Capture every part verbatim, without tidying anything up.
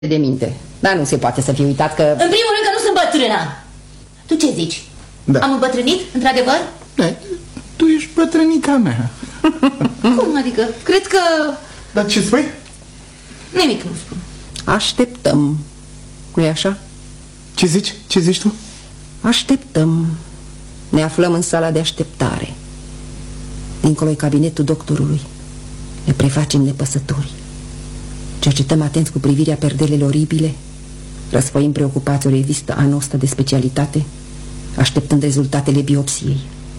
de minte. Dar nu se poate să fie uitat că... În primul rând că nu sunt bătrână. Tu ce zici? Da. Am îmbătrânit, într-adevăr? Da, tu ești bătrânica mea. Cum adică? Cred că... Dar ce spui? Nimic nu spun. Așteptăm. Nu-i așa? Ce zici? Ce zici tu? Așteptăm. Ne aflăm în sala de așteptare. Dincolo-i cabinetul doctorului. Ne prefacem nepăsători. Cercetăm atenți cu privirea perdelele oribile. Răsfoim preocupați o revistă anul ăsta de specialitate, așteptând rezultatele biopsiei.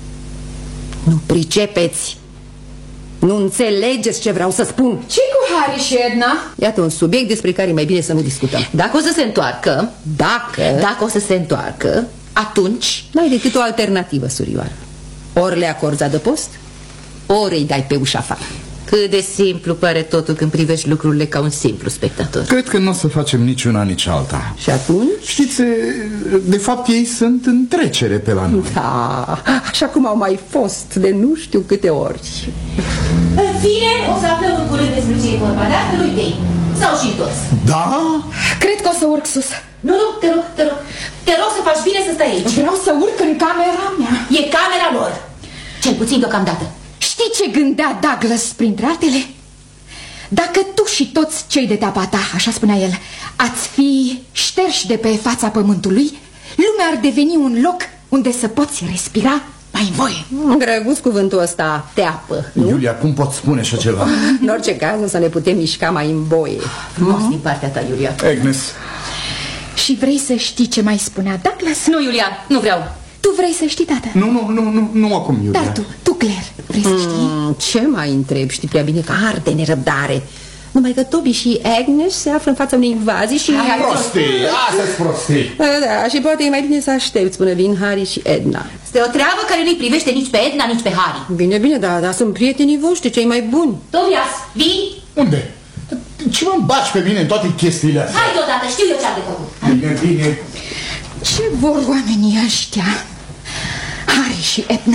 Nu pricepeți! Nu înțelegeți ce vreau să spun! Ce cu Harry și Edna? Iată un subiect despre care e mai bine să nu discutăm. Dacă o să se întoarcă, Dacă... dacă o să se întoarcă, atunci... N-ai decât o alternativă, surioară. Ori le acorzi adăpost, ori îi dai pe ușa afară. Cât de simplu pare totul când privești lucrurile ca un simplu spectator. Cred că nu o să facem nici una, nici alta. Și atunci? Știți, de fapt ei sunt în trecere pe la noi. Da, așa cum au mai fost de nu știu câte ori. În fine, o să aflăm în curând despre ce e vorba, da? Că nu-i tăi. Sau și toți. Da? Cred că o să urc sus. Nu, nu, te rog, te rog. Te rog să faci bine să stai aici. Vreau să urc în camera mea. E camera lor. Cel puțin deocamdată. Știi ce gândea Douglas printre altele? Dacă tu și toți cei de teapa ta, așa spunea el, ați fi șterși de pe fața pământului, lumea ar deveni un loc unde să poți respira mai în voie. Grăguț cuvântul ăsta, teapă, nu? Iulia, cum poți spune așa ceva? În orice caz, nu să ne putem mișca mai în voie. Frumos din partea ta, Iulia. Agnes. Și vrei să știi ce mai spunea Douglas? Nu, Iulia, nu vreau. Tu vrei să știi, tată? Nu, nu, nu, nu, nu acum, Iulia. Dar tu, tu, Claire, vrei să știi? Mm, ce mai întreb? Știi prea bine că arde nerăbdare. Numai că Toby și Agnes se află în fața unei invazii și... Hai, hai, Prostii, astea-s prostii. Da, da, și poate e mai bine să aștepți până vin Harry și Edna. Este o treabă care nu-i privește nici pe Edna, nici pe Harry. Bine, bine, da, dar sunt prietenii voștri, cei mai buni. Tobias, vii? Unde? Ce mă îmbaci pe mine în toate chestiile astea? Hai deodată, știu eu ce-am de făcut. Bine, bine. Ce vor oamenii ăștia? Harry și Edna.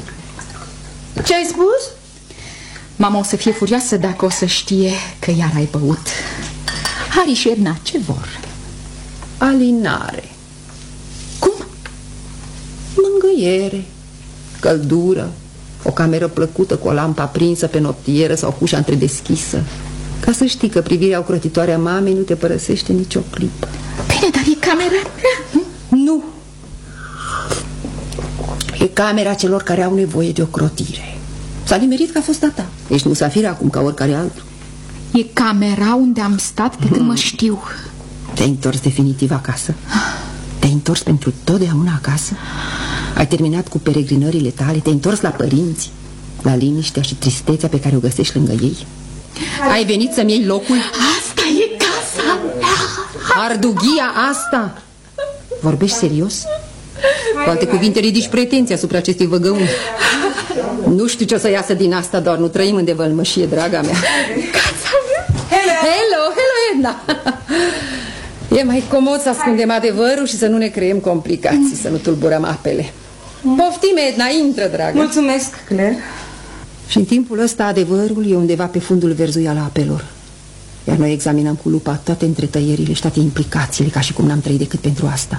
Ce ai spus? Mama o să fie furioasă dacă o să știe că iar ai băut. Harry și Edna, ce vor? Alinare. Cum? Mângâiere, căldură, o cameră plăcută cu o lampă aprinsă pe noptieră sau cu ușa întredeschisă. Ca să știi că privirea ocrotitoare a mamei nu te părăsește nicio clipă. Bine, dar e camera mea. Nu. E camera celor care au nevoie de ocrotire. S-a nimerit că a fost a ta. Ești musafir acum ca oricare altul. E camera unde am stat de când mă știu. Te-ai întors definitiv acasă? Te-ai întors pentru totdeauna acasă? Ai terminat cu peregrinările tale? Te-ai întors la părinți? La liniștea și tristețea pe care o găsești lângă ei? Ai venit să-mi iei locul? Asta e casa mea. Ardughia asta? Vorbești serios? Cu alte cuvinte, ridici pretenții asupra acestei văgăuni. Nu știu ce o să iasă din asta, doar nu trăim în devălmășie, draga mea. Casa mea. Hello, hello, hello, Edna. E mai comod să ascundem adevărul și să nu ne creăm complicații, să nu tulburăm apele. Poftim, Edna, intră, dragă. Mulțumesc, Claire. Și în timpul ăsta adevărul e undeva pe fundul verzuia al apelor. Iar noi examinăm cu lupa toate întretăierile și toate implicațiile, ca și cum n-am trăit decât pentru asta.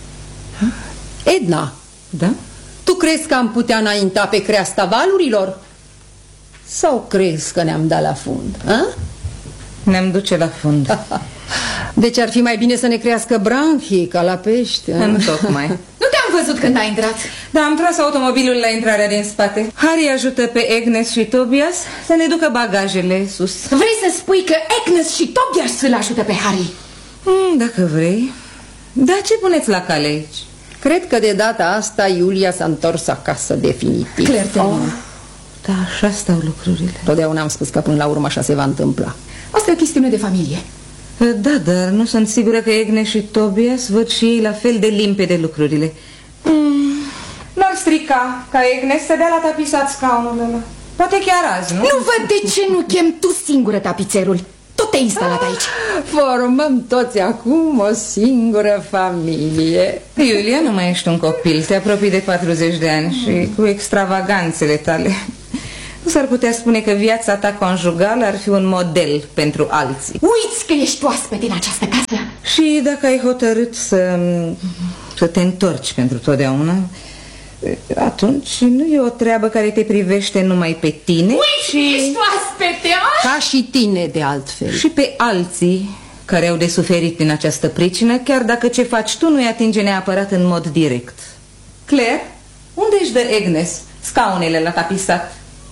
Edna, Da? tu crezi că am putea înainta pe creasta valurilor? Sau crezi că ne-am dat la fund? A? Ne-am duce la fund. Deci ar fi mai bine să ne crească branchii ca la pești. Întocmai. Nu te-am văzut când ai intrat. Da, am tras automobilul la intrarea din spate. Harry ajută pe Agnes și Tobias să ne ducă bagajele sus. Vrei să spui că Agnes și Tobias îl ajută pe Harry? Mm, dacă vrei. Dar ce puneți la cale aici? Cred că de data asta Iulia s-a întors acasă definitiv. Claire, te oh. Da, așa stau lucrurile. Totdeauna am spus că până la urmă așa se va întâmpla. Asta e o chestiune de familie. Da, dar nu sunt sigură că Agnes și Tobias văd și ei la fel de limpede lucrurile. mm, N-ar strica ca Agnes să dea la tapisat scaunul ăla. Poate chiar azi, nu? Nu văd de ce nu chem tu singură tapițerul. Tot te-ai instalat aici. Formăm toți acum o singură familie. Iulia, nu mai ești un copil. Te apropii de patruzeci de ani și cu extravaganțele tale Nu s-ar putea spune că viața ta conjugală ar fi un model pentru alții. Uiți că ești oaspete în această casă. Și dacă ai hotărât să, să te întorci pentru totdeauna, atunci nu e o treabă care te privește numai pe tine. Uiți și... că ești oaspete, a? Ca și tine, de altfel. Și pe alții care au de suferit din această pricină, chiar dacă ce faci tu nu-i atinge neapărat în mod direct. Claire, unde își dă Agnes scaunele la tapisat?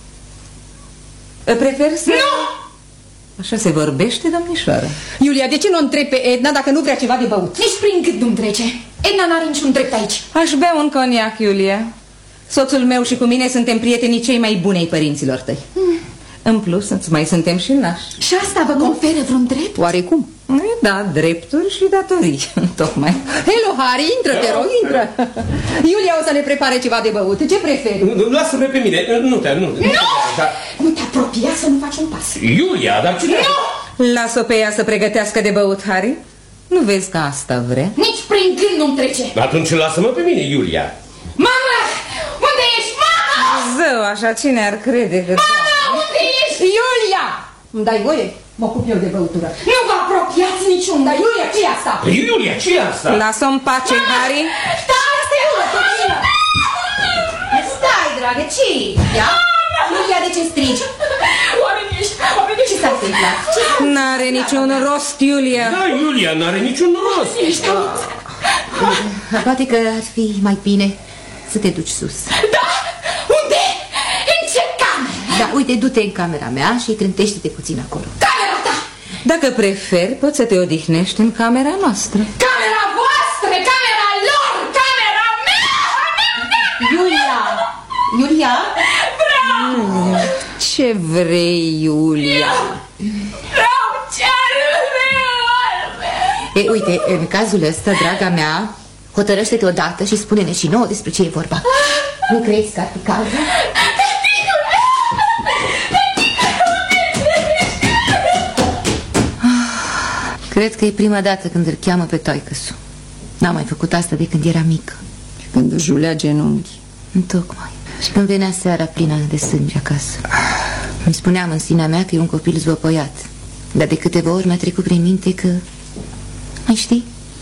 Preferi să... Nu! Așa se vorbește, domnișoară? Iulia, de ce nu o întrebi pe Edna dacă nu vrea ceva de băut? Nici prin gând nu-mi trece. Edna n-are niciun drept aici. Aș bea un coniac, Iulia. Soțul meu și cu mine suntem prietenii cei mai buni ai părinților tăi. hmm. În plus, mai suntem și nași. Și asta vă conferă vreun drept? Oarecum? Da, drepturi și datorii, tocmai. Hello, Harry, intră, te rog, intră. Iulia o să ne prepare ceva de băut. Ce preferi? Lasă-mă pe mine, nu te... Nu, nu! Dar... nu te apropia să nu faci un pas. Iulia, dar ce... Nu! Lasă-o pe ea să pregătească de băut, Harry. Nu vezi că asta vrea? Nici prin gând nu-mi trece. Atunci lasă-mă pe mine, Iulia. Mama! Unde ești, mama? Zău, așa cine ar crede că... Mama, unde ești? Iulia! Îmi dai voie? Mă ocup eu de băutură. Nu vă apropiați niciun, dar Iulia, ce-i asta? Iulia, ce-i asta? Lasă-o în pace, Harry. Stai, stai, stai, dragă, ce-i? Ia? Iulia, de ce strigi? Oameni ești, oameni ești. Ce s-a întâmplat? N-are niciun rost, Iulia. Da, Iulia, n-are niciun rost. Ești aici. Poate că ar fi mai bine să te duci sus. Da? Unde? În ce cameră? Da, uite, du-te în camera mea și trântește-te puțin acolo. Camera ta! Dacă preferi, poți să te odihnești în camera noastră. Camera voastră, camera lor, camera mea! Iulia! Iulia? Vreau! Ce vrei, Iulia? Vreau cerul meu! E, uite, în cazul ăsta, draga mea, hotărăște-te odată și spune-ne și nouă despre ce e vorba. Nu crezi că ar fi cazul? Cred că e prima dată când îl cheamă pe taică-su. N-am mai făcut asta de când era mică. Când își julea genunchi. Întocmai. Și când venea seara plină de sânge acasă. Îmi spuneam în sinea mea că e un copil zvăpăiat. Dar de câteva ori mi-a trecut prin minte că... Mai știi?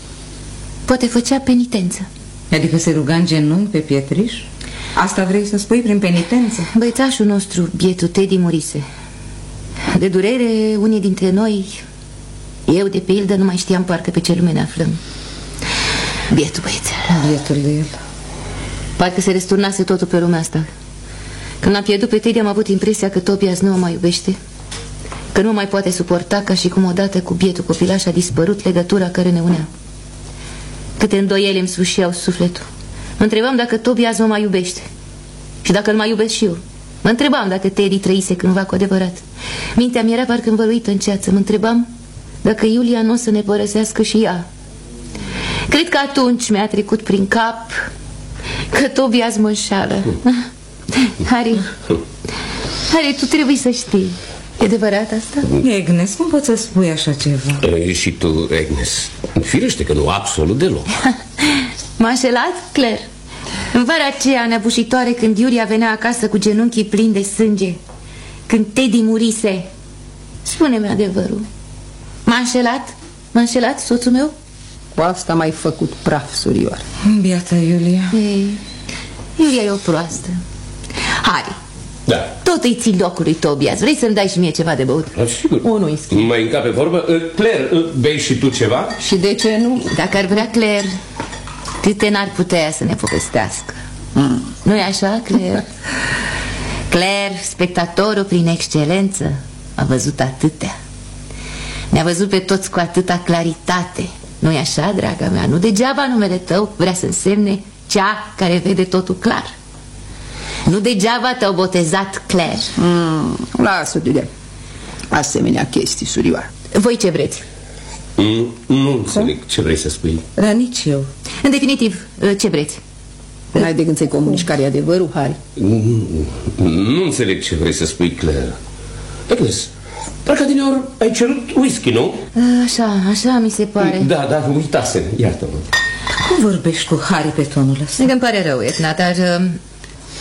Poate făcea penitență. Adică se ruga în genunchi pe pietriș? Asta vrei să spui prin penitență? Băițașul nostru, bietul Teddy, murise. De durere, unii dintre noi, eu de pildă, nu mai știam parcă pe ce lume ne aflăm. Bietul băiețel. Bietul de el. Parcă se răsturnase totul pe lumea asta. Când am pierdut pe Teddy, am avut impresia că Tobias nu o mai iubește, că nu mai poate suporta, ca și cum odată cu bietul copilaș a dispărut legătura care ne unea. Câte îndoieli îmi sfâșiau sufletul. Mă întrebam dacă Tobias mă mai iubește și dacă îl mai iubesc și eu. Mă întrebam dacă Teddy trăise cândva cu adevărat. Mintea mi era parcă învăluită în ceață. Mă întrebam dacă Iulia nu o să ne părăsească și ea. Cred că atunci mi-a trecut prin cap că Tobias mă înșală. Harry, Harry, tu trebuie să știi. E adevărat asta? Agnes, cum poți să spui așa ceva? E, și tu, Agnes. Firește că nu, absolut deloc. M-a înșelat, Claire? În vara aceea neabușitoare, când Iulia venea acasă cu genunchii plini de sânge, când Teddy murise, spune-mi adevărul. M-a înșelat? M-a înșelat soțul meu? Cu asta m-ai făcut praf, surioară. Biata Iulia. Ei, Iulia e o proastă. Harry, da. Tot îi ții locul lui Tobias. Vrei să-mi dai și mie ceva de băut? Da, sigur. Unul îi schimb. Mai încape vorbă. Claire, bei și tu ceva? Și de ce nu? Dacă ar vrea Claire, câte n-ar putea să ne povestească. mm. Nu-i așa, Claire? Claire, spectatorul prin excelență, a văzut atâtea. Ne-a văzut pe toți cu atâta claritate. Nu-i așa, draga mea? Nu degeaba numele tău vrea să însemne cea care vede totul clar. Nu degeaba te-au botezat Claire. mm, Lasă-te de asemenea chestii, surioară. Voi ce vreți? Mm, nu înțeleg ce vrei să spui. Dar nici eu. În definitiv, ce vreți? N-ai de gând să-i comunici care e adevărul, Harry? Nu, nu înțeleg ce vrei să spui, Claire. Agnes, parcă adineori ai cerut whisky, nu? Așa, așa mi se pare. Da, da, uitasem, iartă-mă. Cum vorbești cu Harry pe tonul ăsta? Îmi pare rău, Etna, dar... Uh,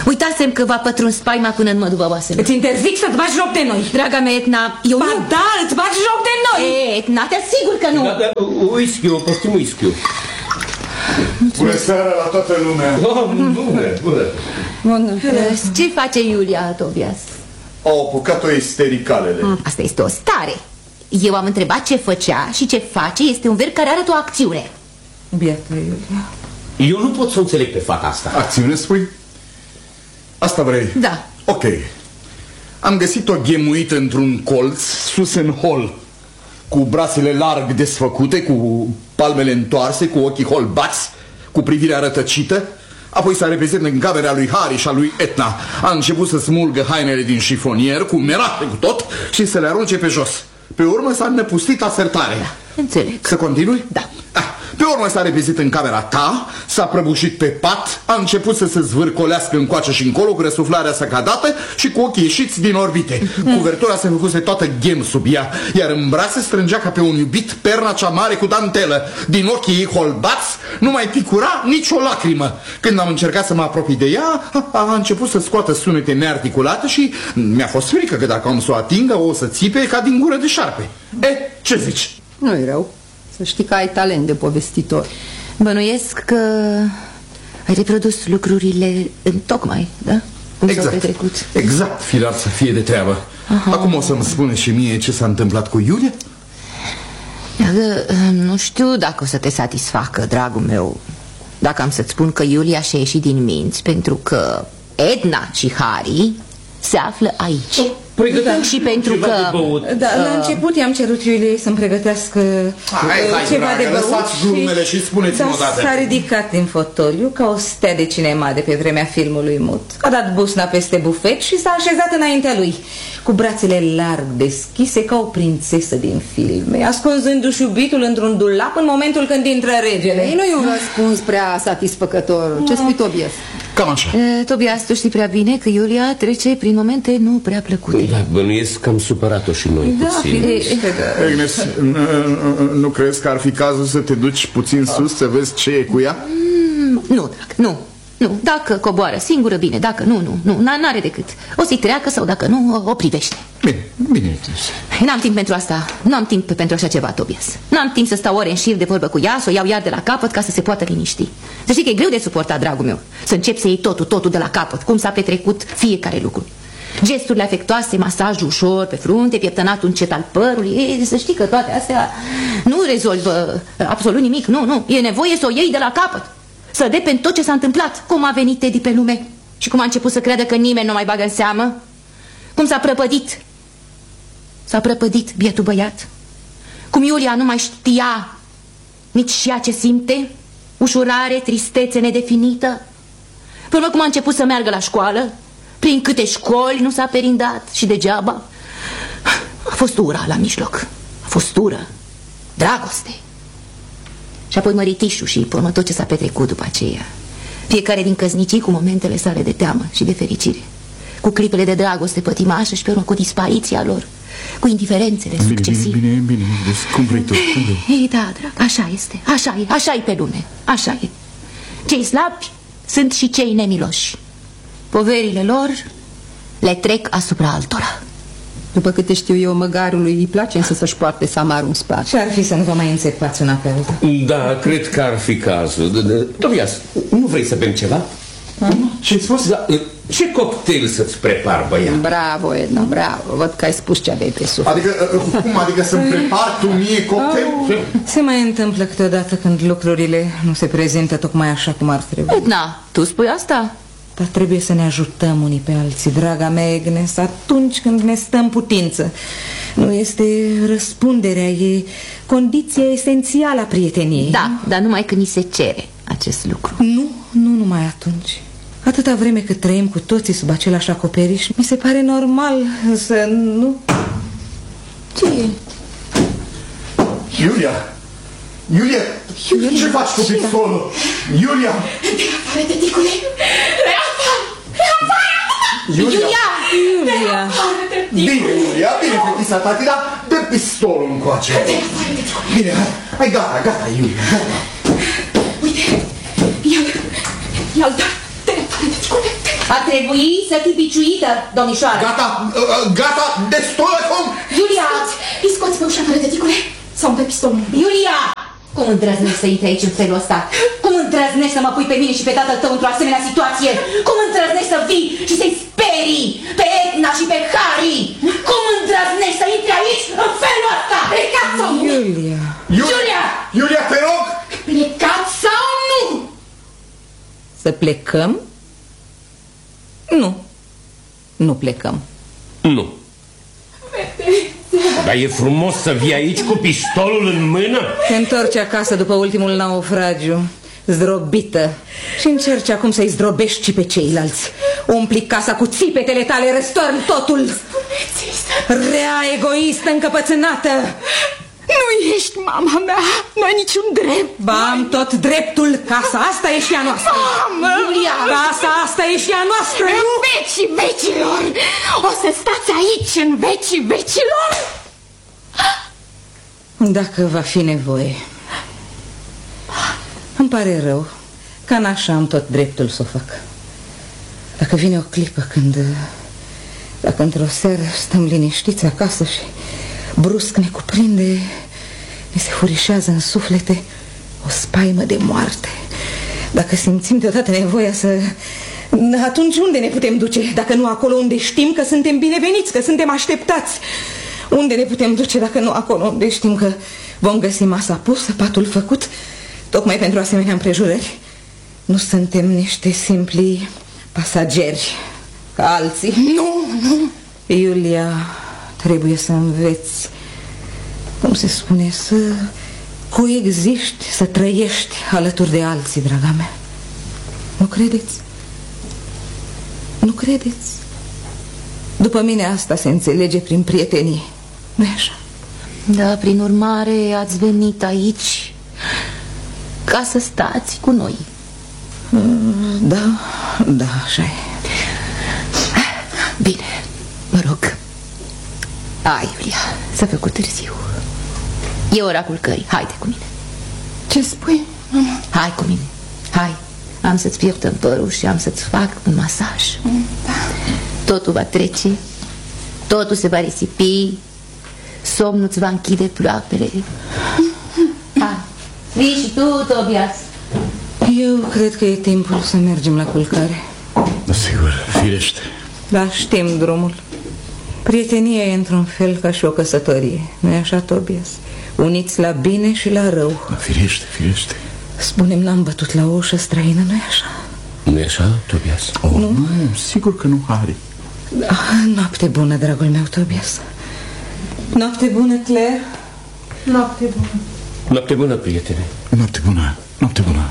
Uitasem că v-a pătruns spaima până în măduva oaselor. Îți interzic să-ți bagi joc de noi. Draga mea, Etna, eu ba nu... da, îți bagi joc de noi. E, Etna, te asigur că nu. Da, da, whisky-ul, poftim whisky-ul. Bună seara la toată lumea. Oh, bună, bună. Bună. Ce face Iulia, Tobias? Au apucat-o istericalele. Asta este o stare. Eu am întrebat ce făcea și ce face este un verb care arată o acțiune. Biată Iulia. Eu nu pot să o înțeleg pe fata asta. Acțiune, spui? Asta vrei? Da. Ok. Am găsit-o ghemuită într-un colț, sus în hol, cu brațele larg desfăcute, cu palmele întoarse, cu ochii holbați, cu privirea rătăcită. Apoi s-a repezit în camera lui Harry și a lui Etna. A început să smulgă hainele din șifonier, cu merafe cu tot, și să le arunce pe jos. Pe urmă s-a năpustit asertare. Da, înțeleg. Să continui? Da. Ah, pe urmă s-a repezit în camera ta, s-a prăbușit pe pat, a început să se zvârcolească încoace și încolo cu răsuflarea sacadată și cu ochii ieșiți din orbite. Cuvertura se făcuse toată ghem sub ea, iar în brațe strângea ca pe un iubit perna cea mare cu dantelă. Din ochii ei holbați nu mai picura nicio lacrimă. Când am încercat să mă apropii de ea, a, a început să scoată sunete nearticulate și mi-a fost frică că dacă am să o atingă, o să țipe ca din gură de șarpe. E, ce zici? Nu-i rău. Să știi că ai talent de povestitor. Bănuiesc că ai reprodus lucrurile în tocmai, da? Cum s-au Exact, petrecut. exact, firar să fie de treabă. Aha. Acum o să-mi spune și mie ce s-a întâmplat cu Iulia? Nu știu dacă o să te satisfacă, dragul meu, dacă am să-ți spun că Iulia și-a ieșit din minți pentru că Edna și Harry se află aici. Pregăteam și pentru că... Da, la început i-am cerut Iuliei să-mi pregătească hai, hai, ceva dragă, de băut lăsați glumele și spuneți-mi odată. s-a ridicat din fotoliu ca o stea de cinema de pe vremea filmului mut. A dat busna peste bufet și s-a așezat înaintea lui, cu brațele larg deschise ca o prințesă din filme, ascunzându-și iubitul într-un dulap în momentul când intră regele. Ei, nu e un răspuns prea satisfăcător. Ce spui, Tobias? Cam așa. E, Tobias, tu știi prea bine că Iulia trece prin momente nu prea plăcute. Da, bănuiesc că am supărat-o și noi Da, puțin. firește, da. Agnes, nu crezi că ar fi cazul să te duci puțin sus să vezi ce e cu ea? Mm, nu, drag, nu. Nu, dacă coboară singură, bine, dacă nu, nu, nu, n-are decât. O să-i treacă sau dacă nu, o, o privește. Bine, bine. N-am timp pentru asta, nu am timp pentru așa ceva, Tobias. N-am timp să stau ore în șir de vorbă cu ea, să o iau iar de la capăt ca să se poată liniști. Să știi că e greu de suportat, dragul meu, să încep să iei totul, totul de la capăt, cum s-a petrecut fiecare lucru. Gesturile afectoase, masajul ușor pe frunte, pieptănatul încet al părului. E, să știi că toate astea nu rezolvă absolut nimic, nu, nu. E nevoie să o iei de la capăt, să depen tot ce s-a întâmplat. Cum a venit Teddy pe lume și cum a început să creadă că nimeni nu mai bagă în seamă. Cum s-a prăpădit. S-a prăpădit bietul băiat. Cum Iulia nu mai știa nici și ea ce simte. Ușurare, tristețe nedefinită. Până cum a început să meargă la școală. Prin câte școli nu s-a perindat. Și degeaba. A fost ura la mijloc. A fost ură, dragoste. Și apoi măritișul și până tot ce s-a petrecut după aceea. Fiecare din căsnicii cu momentele sale de teamă și de fericire, cu clipele de dragoste pătimașă și pe urmă cu dispariția lor, cu indiferențele bine, succesive. Bine, bine, bine, deci cum vrei tu? Ei, da, drag, așa este, așa e, așa e pe lume, așa e. Cei slabi sunt și cei nemiloși. Poverile lor le trec asupra altora. După câte știu eu, măgarului îi place însă să-și poarte samarul în spate. Ce ar fi să nu vă mai înțepați una pe alta? Da, cred că ar fi cazul. Tobias, nu vrei să bem ceva? Ce-ai spus? Da, ce cocktail să-ți prepar, băiat? Bravo, Edna, bravo. Văd că ai spus ce aveai pe suflet. Adică, cum? Adică să-mi prepar tu mie cocktail? Se mai întâmplă câteodată când lucrurile nu se prezintă tocmai așa cum ar trebui. Edna, tu spui asta? Dar trebuie să ne ajutăm unii pe alții, draga mea Agnes, atunci când ne stă în putință. Nu este răspunderea, e condiția esențială a prieteniei. Da, dar numai când ni se cere acest lucru. Nu, nu numai atunci. Atâta vreme cât trăim cu toții sub același acoperiș, mi se pare normal să nu... Ce e? Iulia! Iulia! Iulia, ce faci cu pistolul? Iulia! Afară, tăticule! Iulia! Iulia! Bine, Iulia, bine, fetița tati, dar dă pistolul încoace. Bine, hai, hai, gata, gata, Iulia, gata. Uite, ia-l, ia-l, da, te afară, tăticule! A trebuit să fii biciuită, domnișoară. Gata, gata, destul acum! Iulia! Îi scoți pe ușa, mărătăticule? Sau pe pistolul? Iulia! Cum îndrăznești să intri aici în felul ăsta? Cum îndrăznești să mă pui pe mine și pe tatăl tău într-o asemenea situație? Cum îndrăznești să vii și să-i sperii pe Edna și pe Harry? Cum îndrăznești să intri aici în felul ăsta? Plecați sau nu? Iulia! Iulia! Iulia, te rog! Plecați sau nu? Să plecăm? Nu. Nu plecăm. Nu. Dar e frumos să vii aici cu pistolul în mână? Te întorci acasă după ultimul naufragiu, zdrobită, și încerci acum să-i zdrobești și pe ceilalți. Umpli casa cu țipetele tale, răstorni totul. Rea, egoistă, încăpățânată. Nu ești mama mea, n-ai niciun drept. Ba, am tot dreptul. Casa asta e și a noastră. Mamă! Iulia, casa asta e și a noastră. În vecii vecilor. O să stați aici în vecii vecilor. Dacă va fi nevoie. Îmi pare rău, că n-așa am tot dreptul să o fac. Dacă vine o clipă când, dacă într-o seară stăm liniștiți acasă și brusc ne cuprinde, ne se furișează în suflete o spaimă de moarte, dacă simțim deodată nevoia să... Atunci unde ne putem duce? Dacă nu acolo unde știm că suntem bineveniți, că suntem așteptați. Unde ne putem duce dacă nu acolo unde știm că vom găsi masa pusă, patul făcut, tocmai pentru asemenea împrejurări? Nu suntem niște simpli pasageri ca alții. Nu, nu. Iulia, trebuie să înveți, cum se spune, să coexiști, să trăiești alături de alții, draga mea. Nu credeți? Nu credeți? După mine asta se înțelege prin prietenie, nu-i așa? Da, prin urmare ați venit aici ca să stați cu noi. Da, da, așa e. Bine, mă rog. Hai, Iulia, s-a făcut târziu. E ora culcării, haide cu mine. Ce spui, mama? Hai cu mine, hai. Am să-ți pieptăm părul și am să-ți fac un masaj. Da. Totul va trece, totul se va risipi, somnul îți va închide ploapele. Hai, vii și tu, Tobias. Eu cred că e timpul să mergem la culcare. Da, sigur, firește. Da, știm drumul. Prietenia e într-un fel ca și o căsătorie, nu-i așa, Tobias? Uniți la bine și la rău. Da, firește, firește. Spunem, n-am bătut la o ușă străină, nu-i așa? Nu e așa, Tobias? Oh, nu, nu, sigur că nu, Harry. Da, noapte bună, dragul meu, Tobias. Noapte bună, Claire. Noapte bună. Noapte bună, prietene. Noapte bună, noapte bună.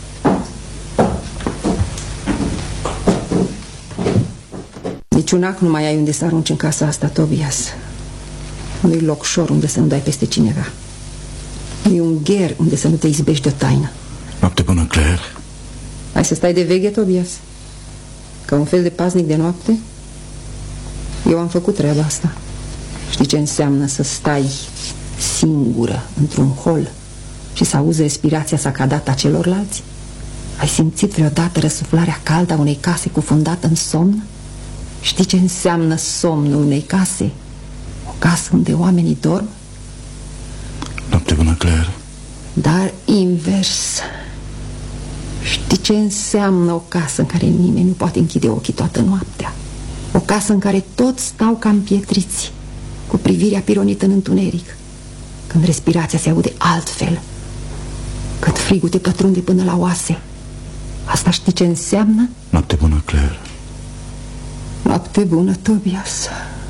Niciun ac nu mai ai unde să arunci în casa asta, Tobias. Nu-i locșor unde să nu dai peste cineva. Nu-i un gher unde să nu te izbești de o taină. Noapte bună, Claire. Ai să stai de veche, Tobias? Ca un fel de paznic de noapte? Eu am făcut treaba asta. Știi ce înseamnă să stai singură într-un hol și să auzi respirația sacadată a celorlalți? Ai simțit vreodată răsuflarea caldă a unei case cufundată în somn? Știi ce înseamnă somnul unei case? O casă unde oamenii dorm? Noapte bună, Claire. Dar invers. Știi ce înseamnă o casă în care nimeni nu poate închide ochii toată noaptea? O casă în care toți stau ca împietriți, cu privirea pironită în întuneric, când respirația se aude altfel, când frigul te pătrunde până la oase. Asta știi ce înseamnă? Noapte bună, Claire. Noapte bună, Tobias.